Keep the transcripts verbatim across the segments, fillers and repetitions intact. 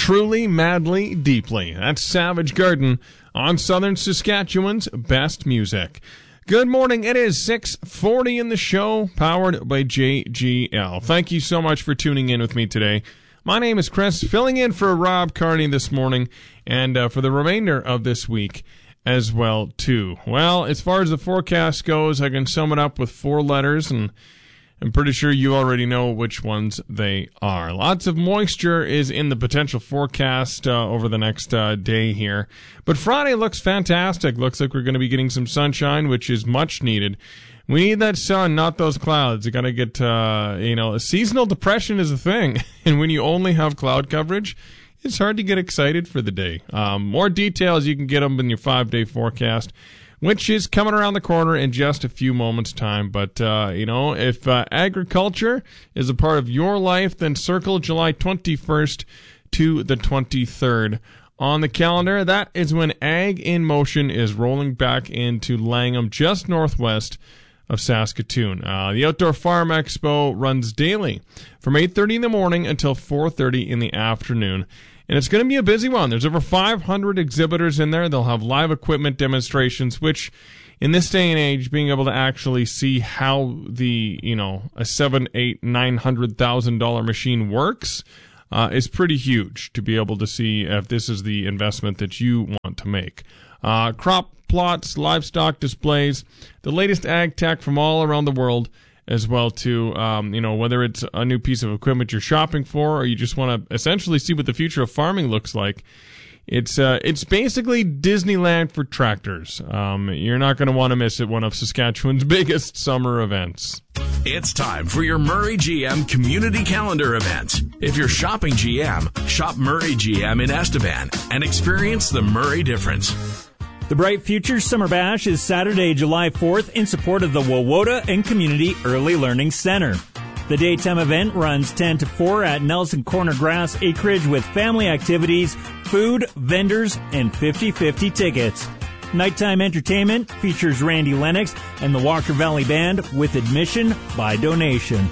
truly, madly, deeply. That's Savage Garden on Southern Saskatchewan's best music. Good morning. It is six forty in the show, powered by J G L. Thank you so much for tuning in with me today. My name is Chris, filling in for Rob Carney this morning and uh, for the remainder of this week as well, too. Well, as far as the forecast goes, I can sum it up with four letters, and I'm pretty sure you already know which ones they are. Lots of moisture is in the potential forecast uh, over the next uh, day here. But Friday looks fantastic. Looks like we're going to be getting some sunshine, which is much needed. We need that sun, not those clouds. You got to get, uh, you know, seasonal depression is a thing. And when you only have cloud coverage, it's hard to get excited for the day. Um, more details, you can get them in your five-day forecast, which is coming around the corner in just a few moments' time. But, uh, you know, if uh, agriculture is a part of your life, then circle July twenty-first to the twenty-third on the calendar. That is when Ag in Motion is rolling back into Langham, just northwest of Saskatoon. Uh, the Outdoor Farm Expo runs daily from eight thirty in the morning until four thirty in the afternoon. And it's going to be a busy one. There's over five hundred exhibitors in there. They'll have live equipment demonstrations, which in this day and age, being able to actually see how the, you know, a seven, eight, nine hundred thousand dollar machine works uh, is pretty huge to be able to see if this is the investment that you want to make. Uh, crop plots, livestock displays, the latest ag tech from all around the world as well, too. Um, you know, whether it's a new piece of equipment you're shopping for or you just want to essentially see what the future of farming looks like, it's uh, it's basically Disneyland for tractors. Um, you're not going to want to miss it, one of Saskatchewan's biggest summer events. It's time for your Murray G M Community Calendar event. If you're shopping G M, shop Murray G M in Estevan and experience the Murray difference. The Bright Futures Summer Bash is Saturday, July fourth in support of the Wawota and Community Early Learning Center. The daytime event runs ten to four at Nelson Corner Grass Acreage with family activities, food, vendors, and fifty-fifty tickets. Nighttime entertainment features Randy Lennox and the Walker Valley Band with admission by donation.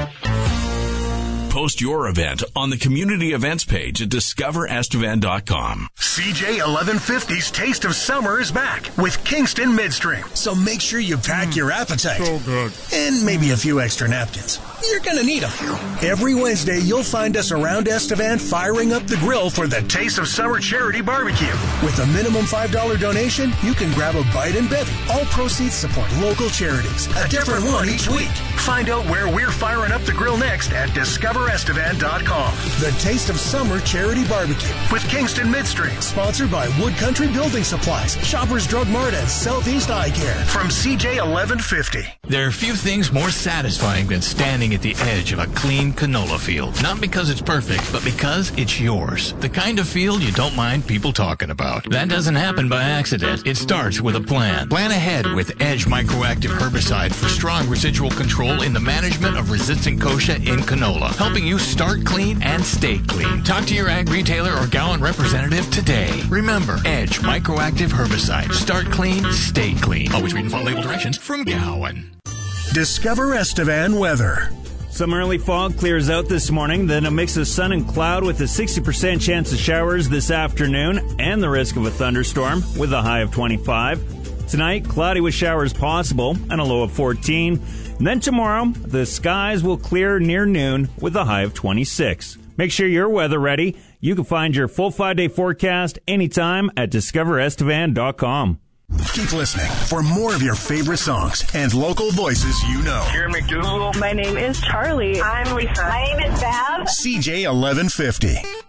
Post your event on the community events page at discover estevan dot com. C J eleven fifty's Taste of Summer is back with Kingston Midstream. So make sure you pack mm, your appetite. So good. And maybe a few extra napkins. You're going to need them. Every Wednesday, you'll find us around Estevan firing up the grill for the Taste of Summer Charity Barbecue. With a minimum five dollars donation, you can grab a bite and bevy. All proceeds support local charities. A different one each week. Find out where we're firing up the grill next at discover estevan dot com. The Taste of Summer Charity Barbecue with Kingston Midstream. Sponsored by Wood Country Building Supplies, Shoppers Drug Mart, and Southeast Eye Care. From C J eleven fifty. There are few things more satisfying than standing at the edge of a clean canola field. Not because it's perfect, but because it's yours. The kind of field you don't mind people talking about. That doesn't happen by accident. It starts with a plan. Plan ahead with Edge Microactive Herbicide for strong residual control in the management of resistant kochia in canola, helping you start clean and stay clean. Talk to your ag retailer or Gowan representative today. Remember, Edge Microactive Herbicide. Start clean, stay clean. Always read and follow label directions from Gowan. Discover Estevan weather. Some early fog clears out this morning, then a mix of sun and cloud with a sixty percent chance of showers this afternoon and the risk of a thunderstorm with a high of twenty-five. Tonight, cloudy with showers possible and a low of fourteen. And then tomorrow, the skies will clear near noon with a high of twenty-six. Make sure you're weather ready. You can find your full five-day forecast anytime at discover estevan dot com. Keep listening for more of your favorite songs and local voices you know. Here in McDougal. My name is Charlie. I'm Lisa. My name is Val. C J eleven fifty.